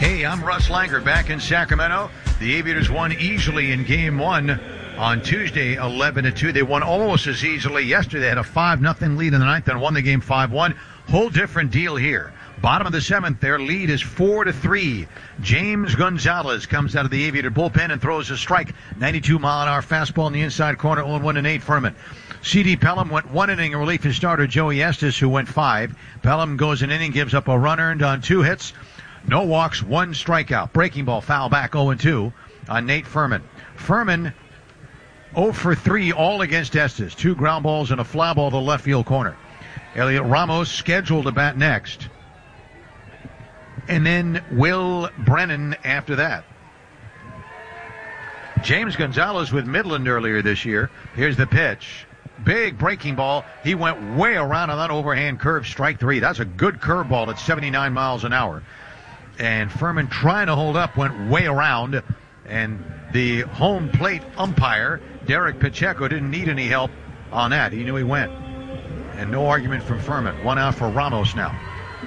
Hey, I'm Russ Langer back in Sacramento. The Aviators won easily in Game 1 on Tuesday, 11-2. They won almost as easily yesterday. They had a 5-0 lead in the ninth and won the game 5-1. Whole different deal here. Bottom of the seventh, their lead is 4-3. James Gonzalez comes out of the Aviator bullpen and throws a strike. 92-mile-an-hour fastball in the inside corner, 0-1 to Nate Furman. C.D. Pelham went one inning in relief his starter, Joey Estes, who went 5. Pelham goes an inning, gives up a run earned on 2 hits. No walks, 1 strikeout. Breaking ball, foul back, 0-2 on Nate Furman. Furman 0 for 3, all against Estes. 2 ground balls and a fly ball to the left field corner. Elliot Ramos scheduled to bat next. And then Will Brennan after that. James Gonzalez with Midland earlier this year. Here's the pitch. Big breaking ball. He went way around on that overhand curve, strike 3. That's a good curveball at 79 miles an hour. And Furman, trying to hold up, went way around. And the home plate umpire, Derek Pacheco, didn't need any help on that. He knew he went. And no argument from Furman. 1 out for Ramos now.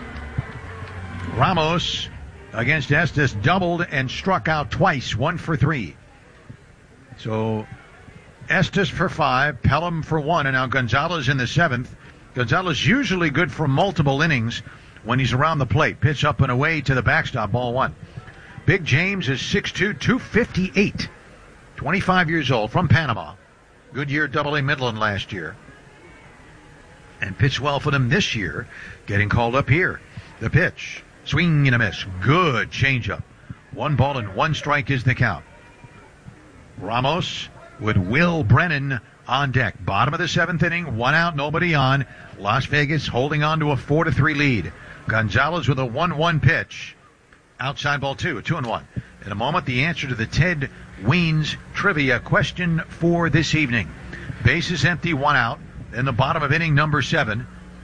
Ramos against Estes doubled and struck out twice, 1 for 3. So Estes for 5, Pelham for 1, and now Gonzalez in the 7th. Gonzalez usually good for multiple innings when he's around the plate. Pitch up and away to the backstop, ball 1. Big James is 6'2", 258. 25 years old, from Panama. Good year, AA Midland last year. And pitched well for them this year, getting called up here. The pitch. Swing and a miss. Good changeup. 1 ball and 1 strike is the count. Ramos with Will Brennan on deck. Bottom of the 7th inning. 1 out, nobody on. Las Vegas holding on to a 4-3 lead. Gonzalez with a 1-1 pitch. Outside ball 2, 2-1. In a moment, the answer to the Ted Weens trivia question for this evening. Bases empty, 1 out. In the bottom of inning number 7.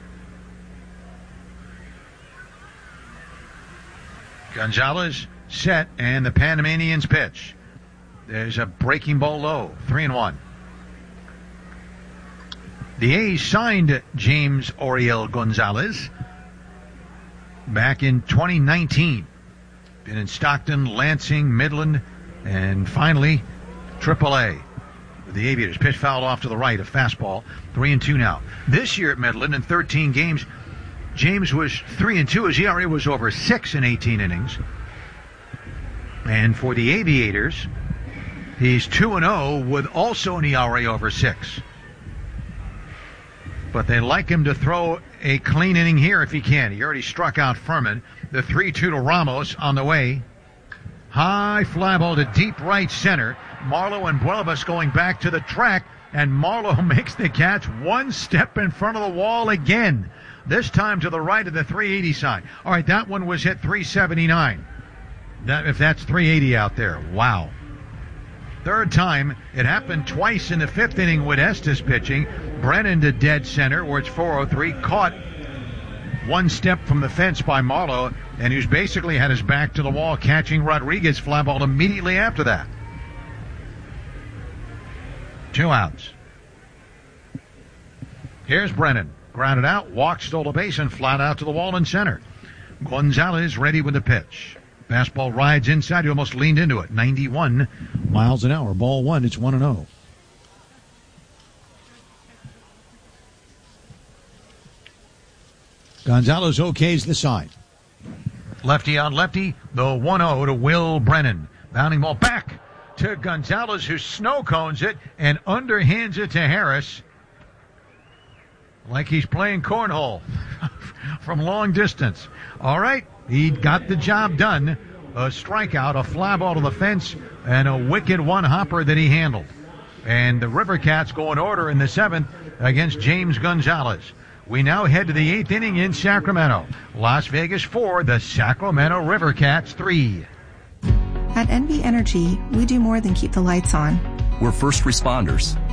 Gonzalez set, and the Panamanians pitch. There's a breaking ball low, 3-1. The A's signed James Oriel Gonzalez back in 2019. Been in Stockton, Lansing, Midland, and finally AAA. The Aviators. Pitch fouled off to the right, a fastball, 3-2 now. This year at Midland, in 13 games, James was 3-2. His ERA was over 6 in 18 innings. And for the Aviators, he's 2-0 with also an ERA over 6. But they like him to throw a clean inning here if he can. He already struck out Furman. The 3-2 to Ramos on the way. High fly ball to deep right center. Marlowe and Buelvas going back to the track, and Marlowe makes the catch 1 step in front of the wall again. This time to the right of the 380 sign. All right, that one was hit 379. If that's 380 out there, wow. Third time, it happened twice in the 5th inning with Estes pitching. Brennan to dead center, where it's 403, caught 1 step from the fence by Marlowe, and who's basically had his back to the wall, catching Rodriguez fly ball immediately after that. 2 outs. Here's Brennan. Grounded out, walked, stole a base, and flat out to the wall in center. Gonzalez ready with the pitch. Fastball rides inside. He almost leaned into it. 91 miles an hour. Ball 1. It's 1-0. Gonzalez okays the side. Lefty on lefty. The 1-0 to Will Brennan. Bounding ball back to Gonzalez, who snow cones it and underhands it to Harris. Like he's playing cornhole from long distance. All right, he got the job done. A strikeout, a fly ball to the fence, and a wicked 1-hopper that he handled. And the River Cats go in order in the 7th against James Gonzalez. We now head to the 8th inning in Sacramento. Las Vegas 4, the Sacramento River Cats 3. At NV Energy, we do more than keep the lights on. We're first responders,